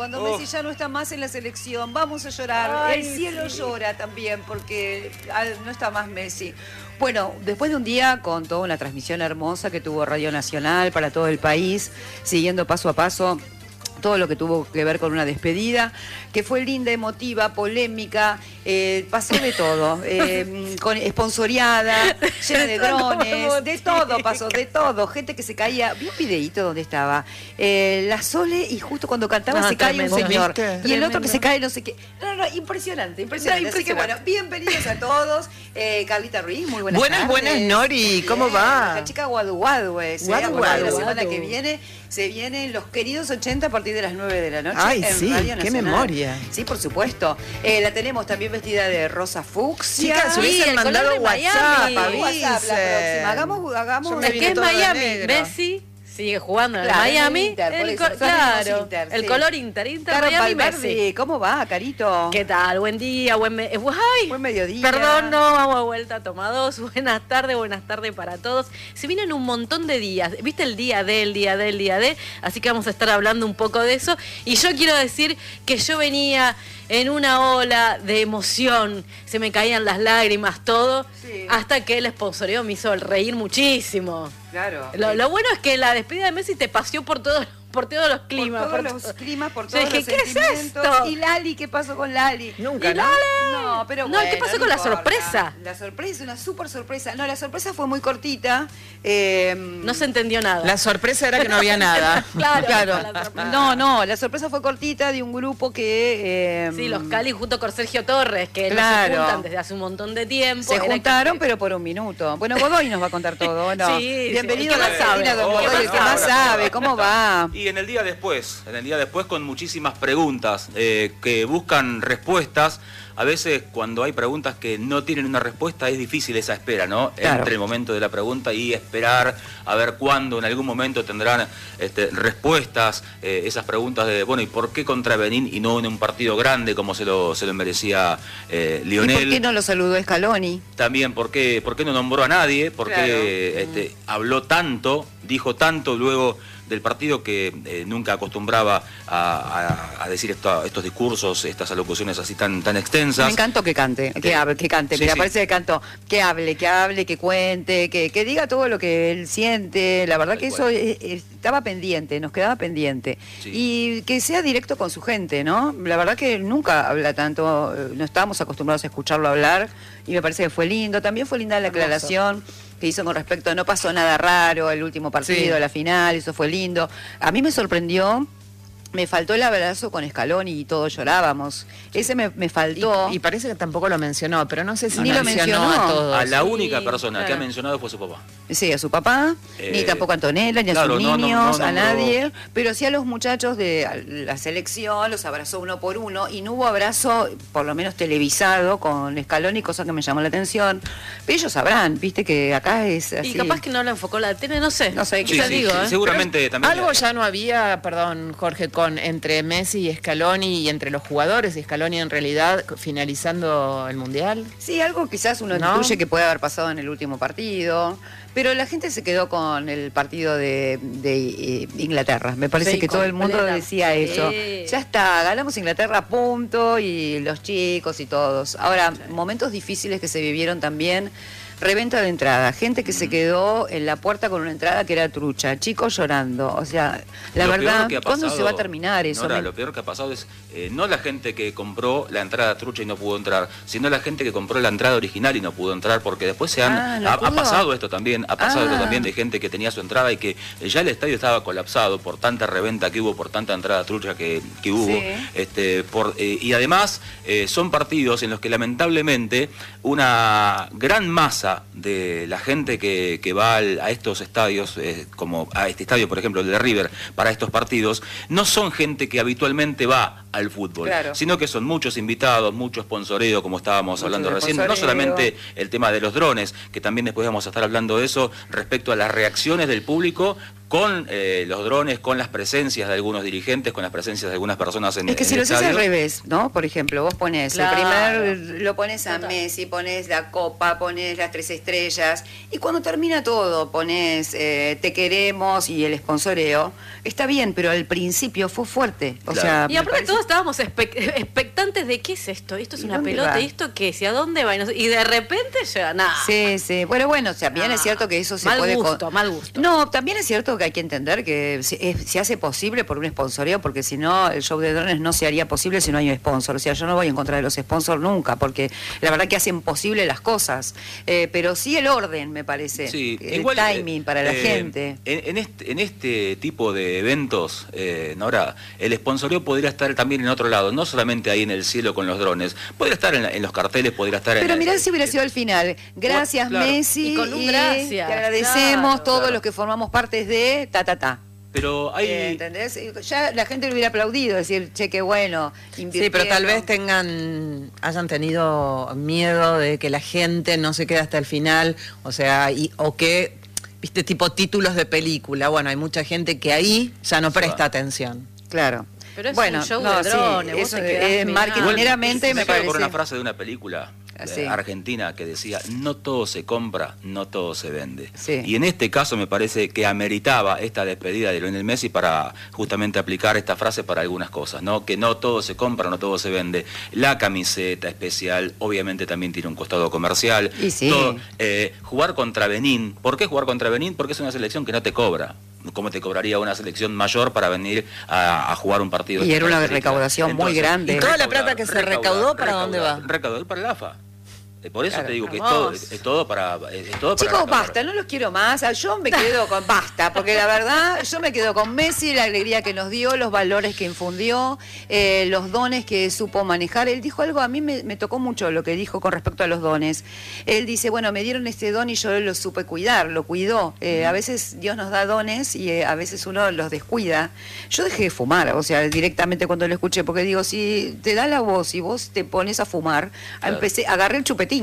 cuando Messi ya no está más en la selección, vamos a llorar. Ay, el cielo llora también porque no está más Messi. Bueno, después de un día con toda una transmisión hermosa que tuvo Radio Nacional para todo el país, siguiendo paso a paso todo lo que tuvo que ver con una despedida, que fue linda, emotiva, polémica, pasó de todo, con esponsoreada, llena de drones, de todo pasó, de todo, gente que se caía. Vi un videíto donde estaba la Sole y justo cuando cantaba se cae un señor, y el otro que se cae no sé qué. No, impresionante. Así que bueno, bienvenidos a todos. Carlita Ruiz, muy buenas tardes. Buenas, Nori, ¿cómo va? La chica Guadu es. A partir de la semana que viene se vienen los queridos 80 a partir de las 9 de la noche. Ay, en sí, Radio qué Nacional. memoria. Sí, por supuesto. La tenemos también vestida de rosa fucsia. Chicas, hubiesen mandado WhatsApp, avisen. Hagamos. Es que es Miami, Messi sigue jugando en el Miami. Inter, el Inter, el sí. color Inter, Caro Miami, Valverde, Messi. ¿cómo va, Carito? ¿Qué tal? Buen día, buen mediodía. Perdón, no, vamos de vuelta, toma dos. Buenas tardes para todos. Se vienen un montón de días, ¿viste? El día de, así que vamos a estar hablando un poco de eso. Y yo quiero decir que yo venía en una ola de emoción, se me caían las lágrimas, todo, sí, hasta que el sponsoreo me hizo reír muchísimo. Claro. Lo bueno es que la despedida de Messi te paseó por todos los climas. Por todos los ¿qué sentimientos. es esto? ¿Y Lali? ¿Qué pasó con Lali? Nunca, ¿no? No, pero no, bueno, ¿qué pasó con la sorpresa? La sorpresa, una súper sorpresa. No, la sorpresa fue muy cortita. No se entendió nada. La sorpresa era que no había nada. Claro. No, la sorpresa fue cortita de un grupo que... sí, los Cali junto con Sergio Torres, que no se juntan desde hace un montón de tiempo. Se juntaron, pero por un minuto. Bueno, Godoy nos va a contar todo, ¿no? Sí, bienvenido sí. a la Argentina, don Godoy, el que más sabe. ¿Cómo va? Y en el día después con muchísimas preguntas que buscan respuestas. A veces cuando hay preguntas que no tienen una respuesta es difícil esa espera, ¿no? Claro. Entre el momento de la pregunta y esperar a ver cuándo en algún momento tendrán respuestas, esas preguntas de, bueno, ¿y por qué contra Benín y no en un partido grande como se lo merecía Lionel? ¿Y por qué no lo saludó Scaloni? También, ¿por qué no nombró a nadie? ¿Por qué habló tanto, dijo tanto luego del partido que nunca acostumbraba a decir estos discursos, estas alocuciones así tan extensas? Me encantó que cante, que cante, sí, que aparece de canto, que hable, que cuente, que diga todo lo que él siente. La verdad que eso estaba pendiente, nos quedaba pendiente. Sí. Y que sea directo con su gente, ¿no? La verdad que nunca habla tanto, no estábamos acostumbrados a escucharlo hablar y me parece que fue lindo. También fue linda la aclaración que hizo con respecto a no pasó nada raro el último partido, la final, eso fue lindo. A mí me sorprendió, me faltó el abrazo con Scaloni y todos llorábamos. Ese me faltó. Y parece que tampoco lo mencionó, pero no sé si ni lo mencionó a todos. A la única persona que ha mencionado fue su papá. Sí, a su papá, ni tampoco a Antonella, ni a sus niños, a nadie, pero sí a los muchachos de la selección, los abrazó uno por uno, y no hubo abrazo, por lo menos televisado, con Scaloni, cosa que me llamó la atención. Pero ellos sabrán, viste que acá es así. Y capaz que no lo enfocó la tele, no sé. No sé, sí, digo, seguramente pero también. Algo ya no había, perdón, Jorge, entre Messi y Scaloni y entre los jugadores y Scaloni en realidad finalizando el Mundial. Sí, algo quizás uno intuye que puede haber pasado en el último partido. Pero la gente se quedó con el partido de Inglaterra. Me parece que todo el mundo decía eso. Ya está, ganamos Inglaterra, punto, y los chicos y todos. Ahora, momentos difíciles que se vivieron también. Reventa de entrada, gente que se quedó en la puerta con una entrada que era trucha, chicos llorando, o sea, la verdad, ¿cuándo se va a terminar eso? Nora, lo peor que ha pasado es no la gente que compró la entrada trucha y no pudo entrar, sino la gente que compró la entrada original y no pudo entrar, porque después ha pasado esto también, de gente que tenía su entrada y que ya el estadio estaba colapsado por tanta reventa que hubo, por tanta entrada trucha que hubo, y además son partidos en los que lamentablemente una gran masa de la gente que va a estos estadios, como a este estadio, por ejemplo, el de River, para estos partidos, no son gente que habitualmente va al fútbol, sino que son muchos invitados, mucho sponsoreo, como estábamos hablando recién, no solamente el tema de los drones, que también después vamos a estar hablando de eso, respecto a las reacciones del público con los drones, con las presencias de algunos dirigentes, con las presencias de algunas personas en el Es que si lo haces al revés, ¿no? Por ejemplo, vos pones Claro. el primer, lo pones a Messi, pones la copa, pones las 3 estrellas, y cuando termina todo pones te queremos y el sponsoreo, está bien, pero al principio fue fuerte. O Claro. sea, Y me aparte parece- todos estábamos expectantes de qué es esto. Esto es ¿Y una dónde pelota, va? ¿y esto qué es? ¿Y a dónde va? Y de repente llega nada. Sí, sí. Bueno, o sea, bien es cierto que eso se mal puede... gusto, mal gusto. No, también es cierto que hay que entender que se hace posible por un sponsoreo, porque si no, el show de drones no se haría posible si no hay un sponsor. O sea, yo no voy en contra de los sponsors nunca, porque la verdad que hacen posible las cosas. Pero sí el orden, me parece. Sí, el igual, timing para la gente. En este tipo de eventos, Nora, el sponsoreo podría estar también en otro lado, no solamente ahí en el cielo con los drones, podría estar en los carteles, podría estar Pero en... mirá si hubiera sido al final. Gracias, Claro. Messi. Y con un gracias, te agradecemos claro. todos Claro. los que formamos parte de ta. Pero hay... ¿Entendés? Ya la gente lo hubiera aplaudido, decir, che, qué bueno. Sí, pero tal vez invirtieron. hayan tenido miedo de que la gente no se quede hasta el final, o sea, o que, viste, tipo títulos de película. Bueno, hay mucha gente que ahí ya no presta atención. Claro. Pero es bueno, un show no, de drones, sí, vos eso te quedás mirando. marketingeramente me me quedo parece. por una frase de una película Sí. argentina que decía, no todo se compra, no todo se vende. Sí. Y en este caso me parece que ameritaba esta despedida de Lionel Messi para justamente aplicar esta frase para algunas cosas, ¿no? Que no todo se compra, no todo se vende. La camiseta especial obviamente también tiene un costado comercial. Y sí. Jugar contra Benín. ¿Por qué jugar contra Benín? Porque es una selección que no te cobra. ¿Cómo te cobraría una selección mayor para venir a jugar un partido? Y era una características? recaudación muy grande. ¿Y toda la plata que se recaudó, para dónde va? Recaudar para el AFA. Por eso Claro. te digo que Hermoso. es todo para Chicos, recaudar. basta, no los quiero más. Yo me quedo con basta, porque la verdad, yo me quedo con Messi, la alegría que nos dio, los valores que infundió, los dones que supo manejar. Él dijo algo, a mí me tocó mucho lo que dijo con respecto a los dones. Él dice, bueno, me dieron este don y yo lo supe cuidar, lo cuidó. A veces Dios nos da dones y a veces uno los descuida. Yo dejé de fumar, o sea, directamente cuando lo escuché, porque digo, si te da la voz y vos te pones a fumar, Claro. agarré el chupetín.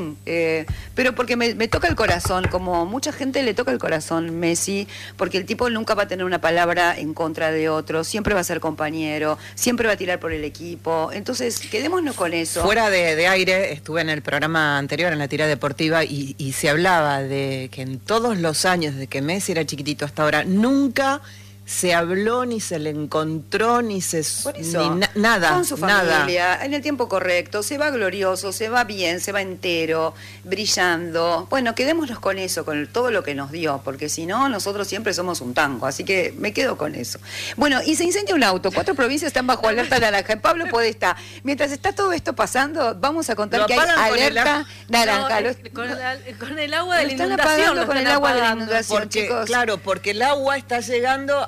Pero porque me toca el corazón, como mucha gente le toca el corazón Messi, porque el tipo nunca va a tener una palabra en contra de otro, siempre va a ser compañero, siempre va a tirar por el equipo. Entonces, quedémonos con eso. Fuera de aire, estuve en el programa anterior, en la tira deportiva, y se hablaba de que en todos los años, desde que Messi era chiquitito hasta ahora, nunca se habló, ni se le encontró, ni se... Por eso, nada, con su nada. familia, en el tiempo correcto, se va glorioso, se va bien, se va entero, brillando. Bueno, quedémonos con eso, con todo lo que nos dio, porque si no, nosotros siempre somos un tango, así que me quedo con eso. Bueno, y se incendia un auto, 4 provincias están bajo alerta naranja. Pablo Podestá, mientras está todo esto pasando, vamos a contar Lo que hay apagan con el alerta naranja. No, Lo- con el agua de lo la están inundación. apagando lo con el están agua de la apagando. inundación. Porque, chicos. claro, porque el agua está llegando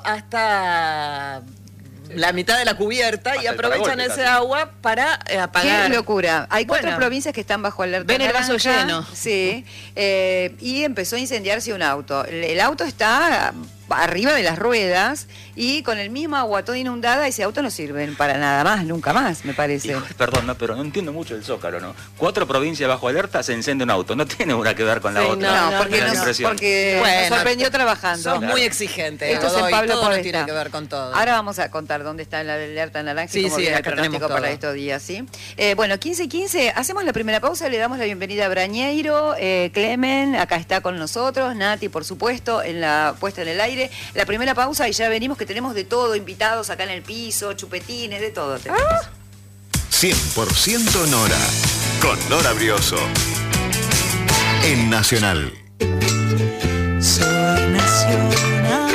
hasta la mitad de la cubierta Hasta y el aprovechan paragolpe, ese casi. agua para apagar. Qué locura. Hay 4 Bueno, provincias que están bajo alerta ven el vaso naranja. lleno. Sí. Y empezó a incendiarse un auto. El auto está arriba de las ruedas y con el mismo agua toda inundada, ese auto no sirve para nada más, nunca más, me parece. Hijo, perdón, no, pero no entiendo mucho el Zócalo, ¿no? 4 provincias bajo alerta, se enciende un auto. No tiene una que ver con la Sí, otra. No, porque, Me da la nos, impresión. porque Bueno, nos sorprendió trabajando. Sos muy exigente. Esto es en Godoy, Pablo todo no Podestá. tiene que ver con todo. Ahora vamos a contar dónde está la alerta naranja y Sí, cómo sí, viene el acá pronóstico tenemos para todo. estos días, ¿sí? Bueno, 15:15, hacemos la primera pausa, le damos la bienvenida a Brañeiro, Clemen, acá está con nosotros, Nati, por supuesto, en la puesta en el aire. La primera pausa y ya venimos que tenemos de todo, invitados acá en el piso, chupetines, de todo tenemos. 100% Nora, con Nora Brioso. En Nacional. Soy nacional.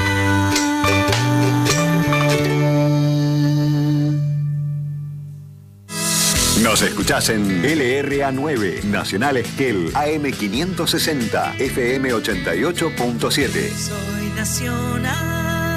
Nos escuchás en LRA9, Nacional Esquel, AM560, FM 88.7. Soy nacional.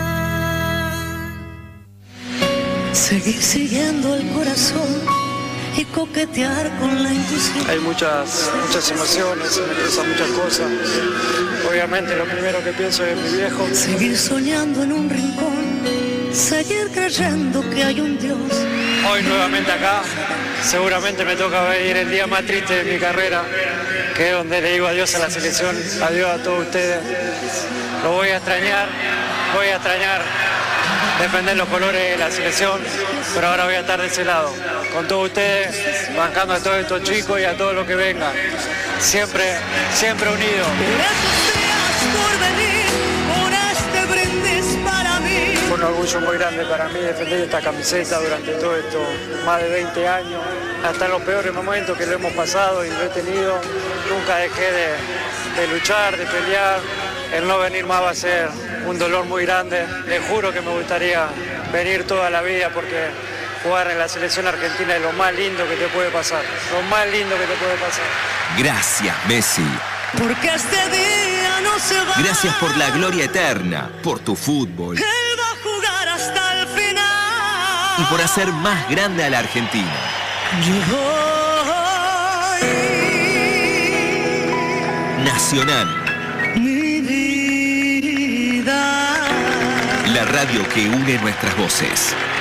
Seguir siguiendo el corazón y coquetear con la intuición. Hay muchas emociones, me pasan muchas cosas. Obviamente lo primero que pienso es mi viejo. Seguir soñando en un rincón, seguir creyendo que hay un Dios. Hoy nuevamente acá, seguramente me toca venir el día más triste de mi carrera, que es donde le digo adiós a la selección, adiós a todos ustedes. Lo voy a extrañar, voy a extrañar defender los colores de la selección, pero ahora voy a estar de ese lado, con todos ustedes, bancando a todos estos chicos y a todo lo que venga, siempre, siempre unidos. Fue un orgullo muy grande para mí defender esta camiseta durante todo esto, más de 20 años, hasta en los peores momentos que lo hemos pasado y lo he tenido, nunca dejé de luchar, de pelear. El no venir más va a ser un dolor muy grande. Les juro que me gustaría venir toda la vida porque jugar en la selección argentina es lo más lindo que te puede pasar. Lo más lindo que te puede pasar. Gracias, Messi. Porque este día no se va. Gracias por la gloria eterna, por tu fútbol. Él va a jugar hasta el final. Y por hacer más grande a la Argentina. Yo voy. Nacional. Mi vida. La radio que une nuestras voces.